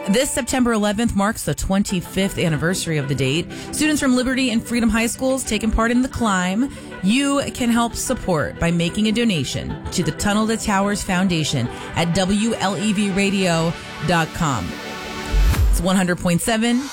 This September 11th marks the 25th anniversary of the date. Students from Liberty and Freedom High Schools taking part in the climb. You can help support by making a donation to the Tunnel to Towers Foundation at WLEVradio.com. It's 100.7